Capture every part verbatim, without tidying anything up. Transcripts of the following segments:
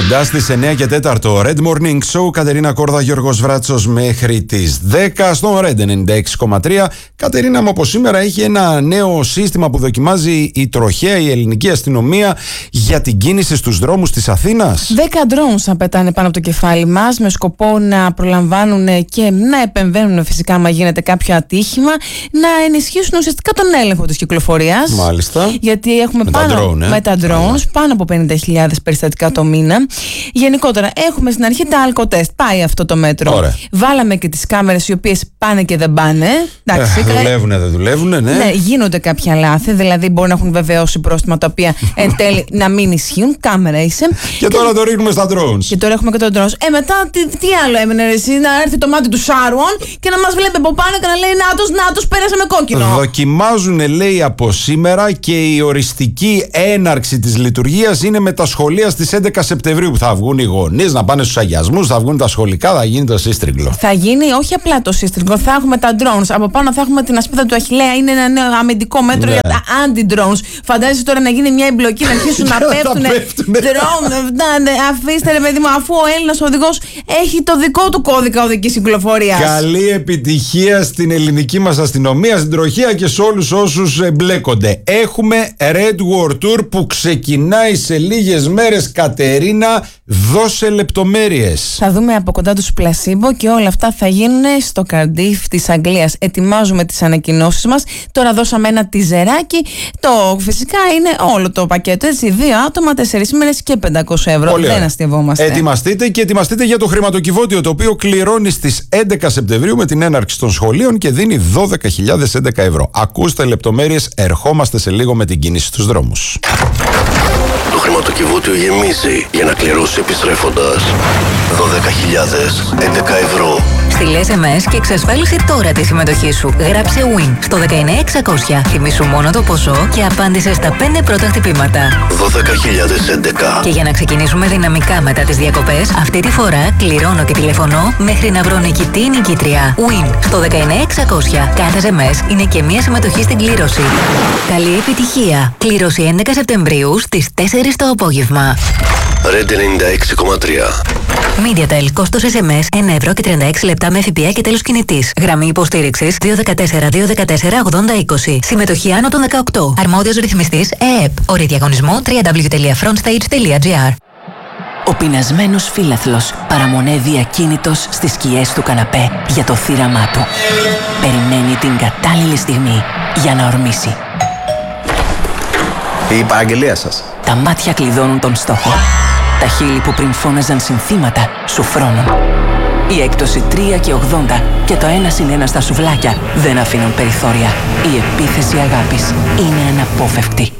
Κοντά στις εννιά και τέσσερα Red Morning Show, Κατερίνα Κόρδα, Γιώργος Βράτσος μέχρι τις δέκα στον Red ενενήντα έξι κόμμα τρία. Κατερίνα μου, από σήμερα έχει ένα νέο σύστημα που δοκιμάζει η τροχαία, η ελληνική αστυνομία για την κίνηση στους δρόμους της Αθήνας. Δέκα drones θα πετάνε πάνω από το κεφάλι μας με σκοπό να προλαμβάνουν και να επεμβαίνουν φυσικά άμα γίνεται κάποιο ατύχημα, να ενισχύσουν ουσιαστικά τον έλεγχο της κυκλοφορίας. Μάλιστα. Γιατί έχουμε με πάνω τα drone, ε? με τα drones, πάνω από πενήντα χιλιάδες περιστατικά το μήνα. Γενικότερα, έχουμε στην αρχή τα alcotest. Πάει αυτό το μέτρο. Ωραία. Βάλαμε και τις κάμερες οι οποίες πάνε και δεν πάνε. Εντάξει, ε, δουλεύουνε, δεν δουλεύουνε, ναι. Ναι, γίνονται κάποια λάθη. Δηλαδή, μπορεί να έχουν βεβαιώσει πρόστιμα τα οποία εν τέλει να μην ισχύουν. Κάμερα είσαι. Και τώρα το ρίχνουμε στα drones. Και τώρα έχουμε και το drones. Ε, μετά τι, τι άλλο έμενε, εσύ, να έρθει το μάτι του Σάρουον και να μας βλέπει από πάνω και να λέει Νάτος, Νάτος, πέρασε με κόκκινο. Δοκιμάζουν, λέει, από σήμερα και η οριστική έναρξη της λειτουργίας είναι με τα σχολεία στις έντεκα Σεπτεμβρίου που θα βγουν οι γονείς να πάνε στους αγιασμούς, θα βγουν τα σχολικά, θα γίνει το σύστριγγλο. Θα γίνει όχι απλά το σύστριγγλο, θα έχουμε τα drones. Από πάνω θα έχουμε την ασπίδα του Αχιλλέα, είναι ένα νέο αμυντικό μέτρο ναι. για τα anti-drones. Φαντάζεσαι τώρα να γίνει μια εμπλοκή, να αρχίσουν να πέφτουν drones. Αφήστε, ρε παιδί μου, αφού ο Έλληνας οδηγός έχει το δικό του κώδικα οδικής κυκλοφορίας. Καλή επιτυχία στην ελληνική μας αστυνομία, στην τροχαία και σε όλους όσους εμπλέκονται. Έχουμε Red War Tour που ξεκινάει σε λίγες μέρες. Κατερίνα, δώσε λεπτομέρειες. Θα δούμε από κοντά τους πλασίμπο και όλα αυτά θα γίνουν στο Καρντίφ της Αγγλίας. Ετοιμάζουμε τις ανακοινώσεις μας. Τώρα δώσαμε ένα τιζεράκι. Το φυσικά είναι όλο το πακέτο. Έτσι, δύο άτομα, τέσσερις ημέρες και πεντακόσια ευρώ. Πολύ δεν αστευόμαστε. Ετοιμαστείτε και ετοιμαστείτε για το χρηματοκιβώτιο, το οποίο κληρώνει στις έντεκα Σεπτεμβρίου με την έναρξη των σχολείων και δίνει δώδεκα χιλιάδες έντεκα ευρώ. Ακούστε λεπτομέρειες, ερχόμαστε σε λίγο με την κίνηση στους δρόμους. Το χρηματοκιβώτιο γεμίζει για να κληρώσει επιστρέφοντας δώδεκα χιλιάδες έντεκα ευρώ. Στείλε ες εμ ες και εξασφάλισε τώρα τη συμμετοχή σου. Γράψε Win στο δεκαεννιά εξακόσια. Θυμήσου μόνο το ποσό και απάντησε στα πέντε πρώτα χτυπήματα. δώδεκα χιλιάδες έντεκα. Και για να ξεκινήσουμε δυναμικά μετά τις διακοπές, αυτή τη φορά κληρώνω και τηλεφωνώ μέχρι να βρω νικητή ή νικήτρια. Win στο δεκαεννιά εξακόσια. Κάθε ες εμ ες είναι και μία συμμετοχή στην κλήρωση. Καλή επιτυχία. Κλήρωση έντεκα Σεπτεμβρίου στις τέσσερις το απόγευμα. Red ενενήντα έξι κόμμα τρία. MediaTel, κόστος ες εμ ες ένα ευρώ και τριάντα έξι λεπτά με ΦΠΑ και τέλος κινητής. Γραμμή υποστήριξης δύο ένα τέσσερα δύο ένα τέσσερα ογδόντα είκοσι. Συμμετοχή άνω των δεκαοκτώ. Αρμόδιος ρυθμιστής ΕΕΠ. Όροι διαγωνισμού double-u double-u double-u τελεία frontstage τελεία gr. Ο πεινασμένος φίλαθλος παραμονεύει ακίνητος στις σκιές του καναπέ για το θύραμά του. Περιμένει την κατάλληλη στιγμή για να ορμήσει. Η παραγγελία σας. Τα μάτια κλειδώνουν τον στόχο. Τα χείλη που πριν φώναζαν συνθήματα σου φρώνουν. Η έκπτωση τρία και ογδόντα και το ένα συν ένα στα σουβλάκια δεν αφήνουν περιθώρια. Η επίθεση αγάπης είναι αναπόφευκτη.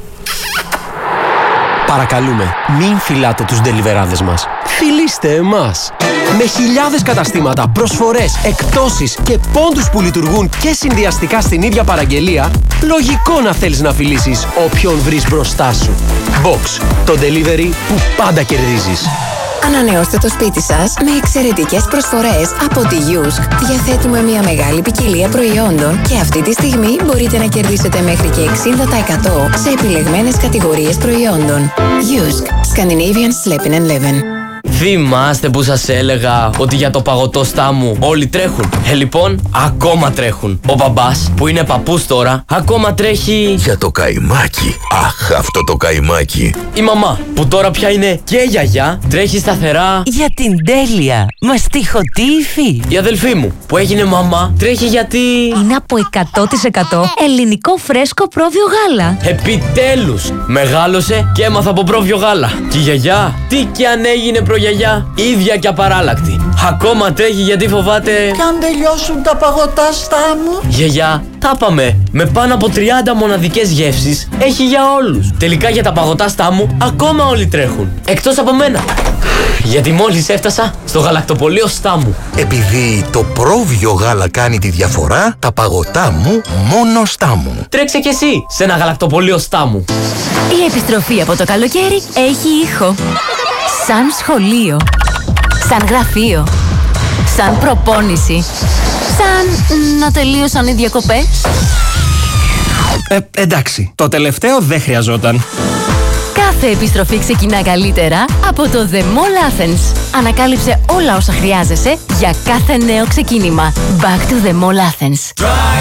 Παρακαλούμε, μην φυλάτε τους ντελιβεράδες μας. Φιλήστε εμάς! Με χιλιάδες καταστήματα, προσφορές, εκπτώσεις και πόντους που λειτουργούν και συνδυαστικά στην ίδια παραγγελία, λογικό να θέλεις να φιλήσεις όποιον βρεις μπροστά σου. Box, το delivery που πάντα κερδίζεις. Ανανεώστε το σπίτι σας με εξαιρετικές προσφορές από τη Yusk. Διαθέτουμε μια μεγάλη ποικιλία προϊόντων και αυτή τη στιγμή μπορείτε να κερδίσετε μέχρι και εξήντα τοις εκατό σε επιλεγμένες κατηγορίες προϊόντων. Yusk. Scandinavian Sleeping and Living. Θυμάστε που σας έλεγα ότι για το παγωτό στάμου όλοι τρέχουν? Ε, λοιπόν, ακόμα τρέχουν. Ο μπαμπάς, που είναι παππούς τώρα, ακόμα τρέχει... Για το καϊμάκι. Αχ, αυτό το καϊμάκι. Η μαμά, που τώρα πια είναι και γιαγιά, τρέχει σταθερά... Για την τέλεια, μαστιχωτή υφή. Η αδελφή μου, που έγινε μαμά, τρέχει γιατί... Είναι από εκατό τοις εκατό ελληνικό φρέσκο πρόβιο γάλα. Επιτέλους, μεγάλωσε και έμαθα από πρόβιο γάλα. Και η γιαγιά, τι κι αν έγινε προγιαγιά, ίδια και απαράλλακτη. Ακόμα τρέχει γιατί φοβάται... Κι αν τελειώσουν τα παγωτά στάμου. Γιαγιά, τα πάμε. Με πάνω από τριάντα μοναδικές γεύσεις έχει για όλους. Τελικά για τα παγωτά στάμου ακόμα όλοι τρέχουν. Εκτός από μένα. Γιατί μόλις έφτασα στο γαλακτοπωλείο Στάμου. Επειδή το πρόβιο γάλα κάνει τη διαφορά, τα παγωτά μου μόνο Στάμου. Τρέξε κι εσύ σε ένα γαλακτοπωλείο Στάμου. Η επιστροφή από το καλοκαίρι έχει ήχο. Σαν σχολείο. Σαν γραφείο. Σαν προπόνηση. Σαν να τελείωσαν οι διακοπές. Ε, εντάξει, το τελευταίο δεν χρειαζόταν. Κάθε Κάθε επιστροφή ξεκινά καλύτερα από το The Mall Athens. Ανακάλυψε όλα όσα χρειάζεσαι για κάθε νέο ξεκίνημα. Back to the Mall Athens.